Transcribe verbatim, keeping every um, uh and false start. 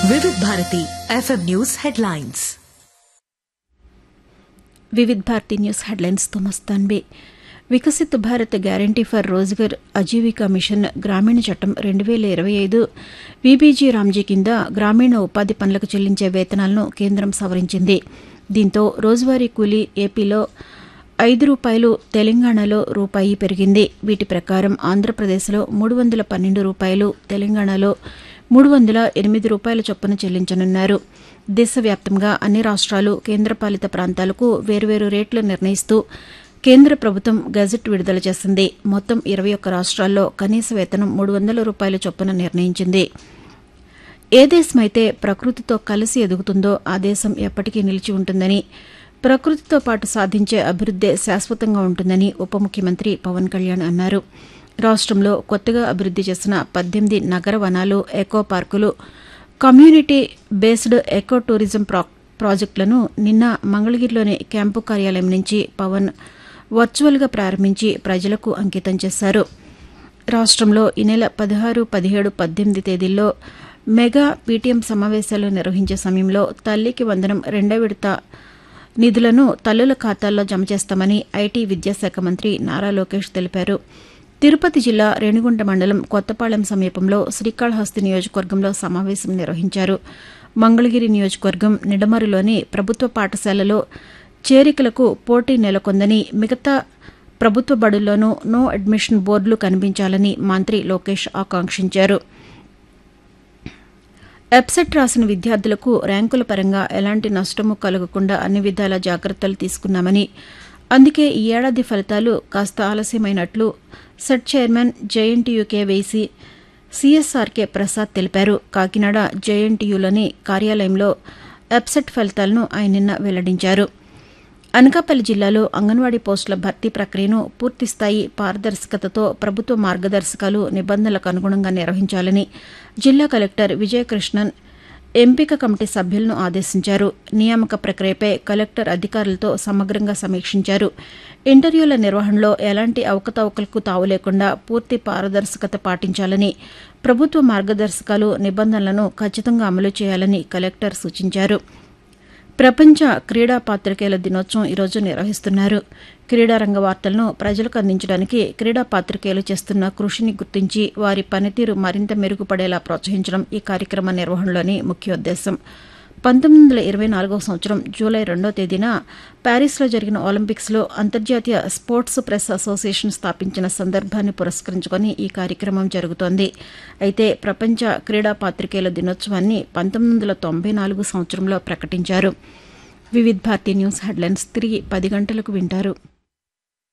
వివిధ Bharati FM news headlines. వివిధ Bharati news హెడ్లైన్స్తో మస్తాన్బే. Viksit Bharat guarantee for Rozgar Ajeevika machine గ్రామీణ చట్టం రెండు వేల ఇరవై ఐదు వీబీజీ రామ్జీ కింద గ్రామీణ ఉపాధి పనులకు చెల్లించే వేతనాలను కేంద్రం సవరించింది. దీంతో రోజువారీ కూలీ ఏపీలో ఐదు రూపాయలు, తెలంగాణలో రూపాయి పెరిగింది. వీటి ప్రకారం ఆంధ్రప్రదేశ్లో మూడు వందల పన్నెండు రూపాయలు, తెలంగాణలో మూడు వందల ఎనిమిది రూపాయల చొప్పున చెల్లించనున్నారు. దేశవ్యాప్తంగా అన్ని రాష్ట్రాలు, కేంద్రపాలిత ప్రాంతాలకు వేర్వేరు రేట్లు నిర్ణయిస్తూ కేంద్ర ప్రభుత్వం గెజెట్ విడుదల చేసింది. మొత్తం ఇరవై ఒక్క రాష్ట్రాల్లో కనీస వేతనం మూడు వందల రూపాయల చొప్పున నిర్ణయించింది. ఏ దేశమైతే ప్రకృతితో కలిసి ఎదుగుతుందో ఆ దేశం ఎప్పటికీ నిలిచి ఉంటుందని, ప్రకృతితో పాటు సాధించే అభివృద్దే శాశ్వతంగా ఉంటుందని ఉప ముఖ్యమంత్రి పవన్ కళ్యాణ్ అన్నారు. రాష్ట్రంలో కొత్తగా అభివృద్ది చేసిన పద్దెనిమిది నగర వనాలు, ఎకో పార్కులు, కమ్యూనిటీ బేస్డ్ ఎకో టూరిజం ప్రాజెక్టులను నిన్న మంగళగిరిలోని క్యాంపు కార్యాలయం నుంచి పవన్ వర్చువల్గా ప్రారంభించి ప్రజలకు అంకితం చేశారు. రాష్ట్రంలో ఈ నెల పదహారు, పదిహేడు, పద్దెనిమిది తేదీల్లో మెగా పీటీఎం సమావేశాలు నిర్వహించే సమయంలో తల్లికి వందనం రెండో విడత నిధులను తల్లుల ఖాతాల్లో జమ చేస్తామని ఐటీ విద్యాశాఖ మంత్రి నారా లోకేష్ తెలిపారు. తిరుపతి జిల్లా రేణిగుంట మండలం కొత్తపాలెం సమీపంలో శ్రీకాళహస్తి నియోజకవర్గంలో సమావేశం నిర్వహించారు. మంగళగిరి నియోజకవర్గం నిడమరులోని ప్రభుత్వ పాఠశాలలో చేరికలకు పోటీ నెలకొందని, మిగతా ప్రభుత్వ బడుల్లోనూ నో అడ్మిషన్ బోర్డులు కనిపించాలని మంత్రి లోకేష్ ఆకాంక్షించారు. ఎబ్సెట్ రాసిన విద్యార్థులకు ర్యాంకుల పరంగా ఎలాంటి నష్టమూ కలగకుండా అన్ని విధాల జాగ్రత్తలు తీసుకున్నామని, అందుకే ఈ ఏడాది ఫలితాలు కాస్త ఆలస్యమైనట్లు సెట్ చైర్మన్ జేఎన్టీయూకే వేసి సీఎస్ఆర్కే ప్రసాద్ తెలిపారు. కాకినాడ జేఎన్టీయూలోని కార్యాలయంలో ఎబ్సెట్ ఫలితాలను ఆయన నిన్న వెల్లడించారు. అనకాపల్లి జిల్లాలో అంగన్వాడీ పోస్టుల భర్తీ ప్రక్రియను పూర్తిస్థాయి పారదర్శకతతో ప్రభుత్వ మార్గదర్శకాలు, నిబంధనలకు అనుగుణంగా నిర్వహించాలని జిల్లా కలెక్టర్ విజయకృష్ణన్ ఎంపిక కమిటీ సభ్యులను ఆదేశించారు. నియామక ప్రక్రియపై కలెక్టర్ అధికారులతో సమగ్రంగా సమీక్షించారు. ఇంటర్వ్యూల నిర్వహణలో ఎలాంటి అవకతవకలకు తావు లేకుండా పూర్తి పారదర్శకత పాటించాలని, ప్రభుత్వ మార్గదర్శకాలు, నిబంధనలను ఖచ్చితంగా అమలు చేయాలని కలెక్టర్ సూచించారు. ప్రపంచ క్రీడా పాత్రికేయుల దినోత్సవం ఈరోజు నిర్వహిస్తున్నారు. క్రీడారంగ వార్తలను ప్రజలకు అందించడానికి క్రీడా పాత్రికేయులు చేస్తున్న కృషిని గుర్తించి వారి పనితీరు మరింత మెరుగుపడేలా ప్రోత్సహించడం ఈ కార్యక్రమ నిర్వహణలోని ముఖ్యోద్దేశం. పంతొమ్మిది వందల ఇరవై నాలుగవ సంవత్సరం జూలై రెండో తేదీన ప్యారిస్లో జరిగిన ఒలింపిక్స్లో అంతర్జాతీయ స్పోర్ట్స్ ప్రెస్ అసోసియేషన్ స్థాపించిన సందర్భాన్ని పురస్కరించుకొని ఈ కార్యక్రమం జరుగుతోంది. అయితే ప్రపంచ క్రీడా పాత్రికేయుల దినోత్సవాన్ని పంతొమ్మిది వందల తొంభై నాలుగు సంవత్సరంలో ప్రకటించారు. వివిధ భారతి న్యూస్ హెడ్లైన్స్ తిరిగి పది గంటలకు వింటారు.